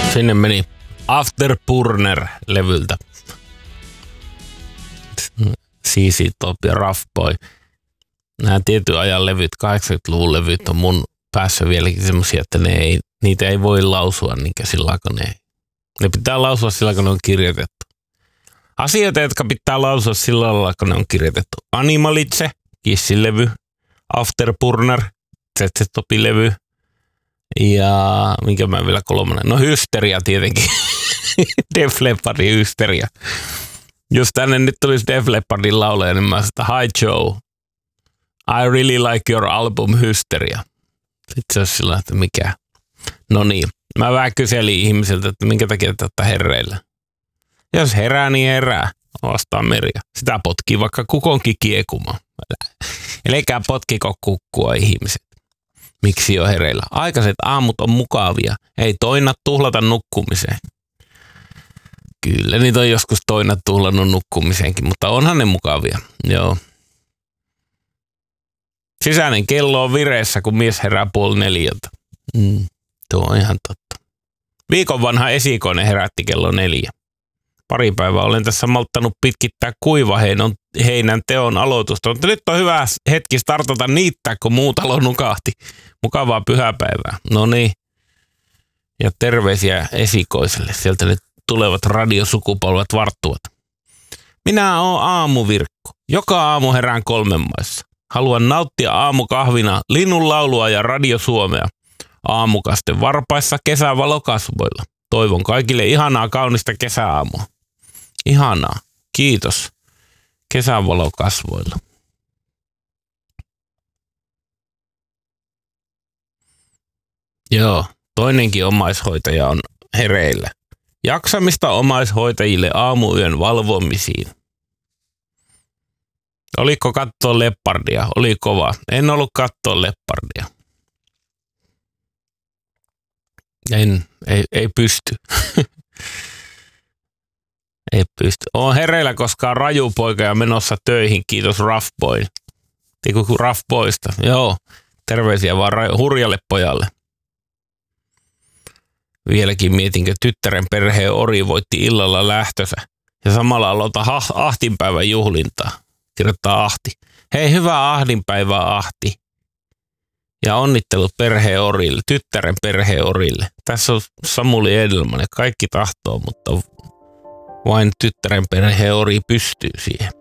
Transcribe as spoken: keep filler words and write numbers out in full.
Sinne meni Afterburner-levyltä. C C Top ja Rough Boy. Nämä tietyn ajan levyt, kahdeksankymmentäluvun levyt on mun päässä vieläkin semmosia, että ne ei, niitä ei voi lausua niinkä sillä kun ne ei. Ne pitää lausua sillä kun ne on kirjoitettu. Asioita, jotka pitää lausua sillä lailla, kun ne on kirjoitettu. Animalitse, Kissin levy. Afterburner, Z Z Topin levy. Ja minkä mä vielä kolmonen? No Hysteria tietenkin. Def Leppardin Hysteria. Jos tänne nyt tulisi Def Leppardin laulaja, niin mä sanoin, hi Joe. I really like your album Hysteria. Sitten se olisi sillä, että mikä. No niin. Mä vähän kyselin ihmiseltä, että minkä takia te olette hereillä. Jos herää, niin herää. Vastaan Merja. Sitä potkii vaikka kukonkin kiekuma. Elikää potkiko kukkua ihmiset. Miksi on hereillä? Aikaiset aamut on mukavia. Ei toina tuhlata nukkumiseen. Kyllä niitä on joskus toina tuhlannut nukkumiseenkin, mutta onhan ne mukavia. Joo. Sisäinen kello on vireessä, kun mies herää puoli neljältä. Mm, tuo on ihan totta. Viikon vanha esikoinen herätti kello neljä. Pari päivää olen tässä malttanut pitkittää kuivaheinän heinän teon aloitusta, mutta nyt on hyvä hetki startata niittää, kun muu talo nukahti. Mukavaa pyhäpäivää. No niin. Ja terveisiä esikoiselle. Sieltä nyt tulevat radiosukupolvet varttuvat. Minä oon aamuvirkku. Joka aamu herään kolmen maissa. Haluan nauttia aamukahvina linnun laulua ja Radio Suomea. Aamukasten varpaissa kesävalokasvoilla. Toivon kaikille ihanaa kaunista kesäaamua. Ihanaa. Kiitos. Kesävalokasvoilla. Joo, toinenkin omaishoitaja on hereillä. Jaksamista omaishoitajille aamuyön valvomisiin. Oliko katsoa Leppardia? Oli kova. En ollut katsoa Leppardia. En, ei, ei pysty. Ei pysty. Oon hereillä, koska on rajupoika ja menossa töihin. Kiitos Rough Boy. Tiedätkö kuin Rough Boysta? Joo. Terveisiä vaan raju, hurjalle pojalle. Vieläkin mietinkö tyttären perheen ori voitti illalla lähtönsä. Ja samalla aloita ha- ahtinpäivän juhlintaa. Kirjoittaa Ahti. Hei, hyvää ahdinpäivää Ahti. Ja onnittelut perheen orille, tyttären perheen orille. Tässä on Samuli Edelman. Kaikki tahtoo, mutta vain tyttären perheen ori pystyy siihen.